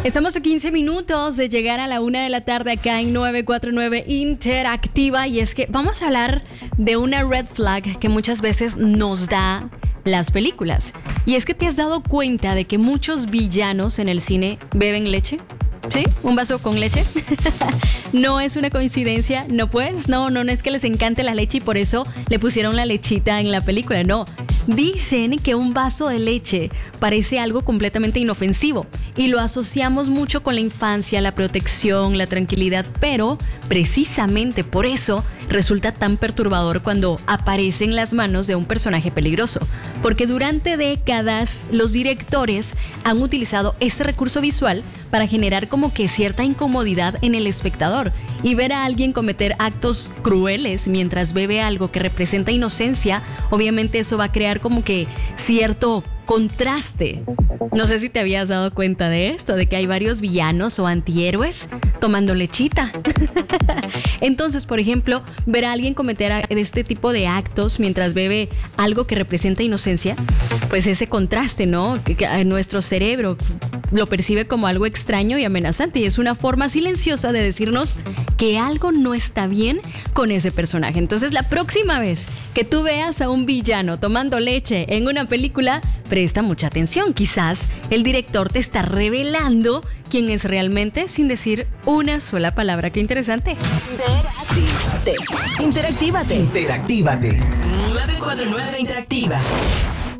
Estamos a 15 minutos de llegar a la 1 de la tarde acá en 949 Interactiva, y es que vamos a hablar de una red flag que muchas veces nos da las películas. Y es que te has dado cuenta de que muchos villanos en el cine beben leche. ¿Sí? ¿Un vaso con leche? No es una coincidencia, no pues, no es que les encante la leche y por eso le pusieron la lechita en la película, no. Dicen que un vaso de leche parece algo completamente inofensivo y lo asociamos mucho con la infancia, la protección, la tranquilidad, pero precisamente por eso resulta tan perturbador cuando aparece en las manos de un personaje peligroso, porque durante décadas los directores han utilizado este recurso visual para generar como que cierta incomodidad en el espectador, y ver a alguien cometer actos crueles mientras bebe algo que representa inocencia, obviamente eso va a crear como que cierto contraste. No sé si te habías dado cuenta de esto, de que hay varios villanos o antihéroes tomando lechita. Entonces, por ejemplo, ver a alguien cometer este tipo de actos mientras bebe algo que representa inocencia, pues ese contraste, ¿no? Que nuestro cerebro lo percibe como algo extraño y amenazante, y es una forma silenciosa de decirnos que algo no está bien con ese personaje. Entonces, la próxima vez que tú veas a un villano tomando leche en una película, presta mucha atención. Quizás el director te está revelando quién es realmente sin decir una sola palabra. Qué interesante. Interactívate. 949 Interactiva.